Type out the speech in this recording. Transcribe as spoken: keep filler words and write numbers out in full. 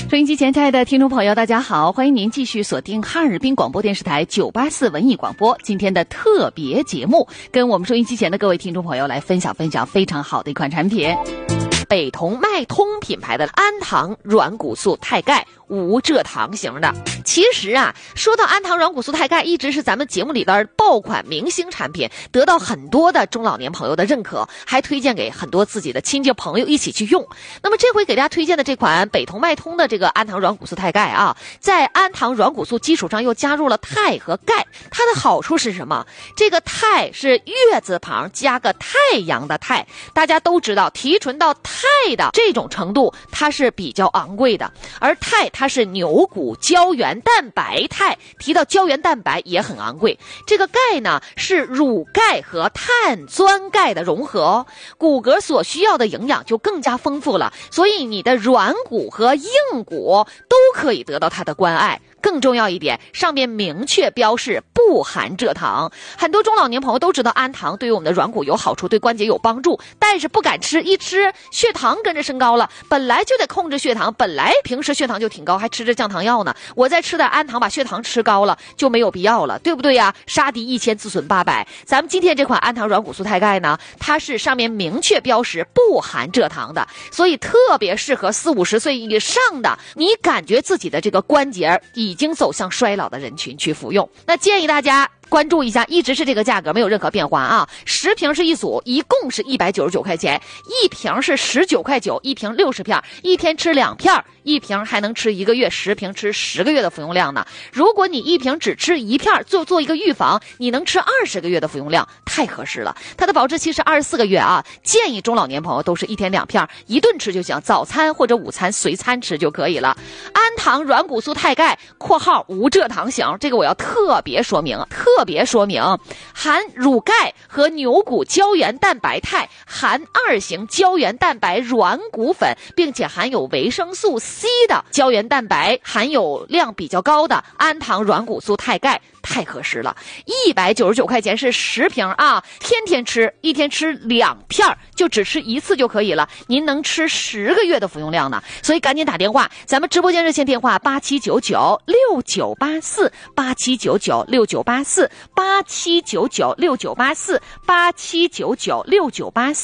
收音机前亲爱的听众朋友大家好，欢迎您继续锁定哈尔滨广播电视台九八四文艺广播今天的特别节目，跟我们收音机前的各位听众朋友来分享分享非常好的一款产品， 北同脉通品牌的安糖软骨素钛钙无蔗糖型的。其实啊，说到安糖软骨素钛钙，一直是咱们节目里边爆款明星产品，得到很多的中老年朋友的认可，还推荐给很多自己的亲戚朋友一起去用。那么这回给大家推荐的这款北同脉通的这个安糖软骨素钛钙啊，在安糖软骨素基础上又加入了钛和钙，它的好处是什么？这个钛是月字旁加个太阳的钛，大家都知道提纯到钛的这种程度它是比较昂贵的，而钛它是牛骨胶原蛋白肽，提到胶原蛋白也很昂贵。这个钙呢是乳钙和碳酸钙的融合，骨骼所需要的营养就更加丰富了，所以你的软骨和硬骨都可以得到它的关爱。更重要一点，上面明确标示不含蔗糖。很多中老年朋友都知道安糖对于我们的软骨有好处，对关节有帮助，但是不敢吃，一吃血糖跟着升高了。本来就得控制血糖，本来平时血糖就挺高，还吃着降糖药呢，我再吃点安糖把血糖吃高了就没有必要了，对不对呀？杀敌一千自损八百。咱们今天这款安糖软骨素钛钙呢，它是上面明确标识不含蔗糖的，所以特别适合四五十岁以上的，你感觉自己的这个关节已经走向衰老的人群去服用。那建议大家关注一下，一直是这个价格，没有任何变化啊！十瓶是一组，一共是一百九十九块钱，一瓶是十九块九，一瓶六十片，一天吃两片，一瓶还能吃一个月，十瓶吃十个月的服用量呢。如果你一瓶只吃一片，做做一个预防，你能吃二十个月的服用量，太合适了。它的保质期是二十四个月啊，建议中老年朋友都是一天两片，一顿吃就行，早餐或者午餐随餐吃就可以了。安糖软骨素钛钙（括号无蔗糖型），这个我要特别说明，特。特别说明，含乳钙和牛骨胶原蛋白肽，含二型胶原蛋白软骨粉，并且含有维生素 C 的胶原蛋白含有量比较高的安糖软骨素钛钙，太合适了。一百九十九块钱是十瓶啊，天天吃，一天吃两片，就只吃一次就可以了，您能吃十个月的服用量呢。所以赶紧打电话，咱们直播间热线电话八七九九六九八四八七九九六九八四八七九九六九八四八七九九六九八四。